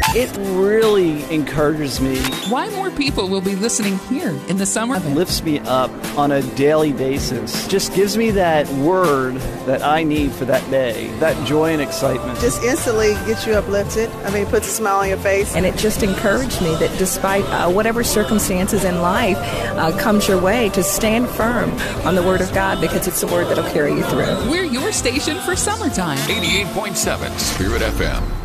It really encourages me. Why more people will be listening here in the summer? It lifts me up on a daily basis. Just gives me that word that I need for that day, that joy and excitement. Just instantly gets you uplifted. Puts a smile on your face. And it just encouraged me that despite whatever circumstances in life comes your way, to stand firm on the Word of God, because it's the Word that'll carry you through. We're your station for summertime. 88.7 Spirit FM.